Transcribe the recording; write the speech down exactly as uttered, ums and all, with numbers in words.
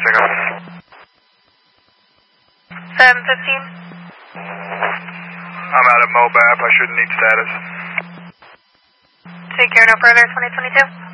signal. seven fifteen. I'm out of MOBAP. I shouldn't need status. Take care, no further, twenty twenty-two.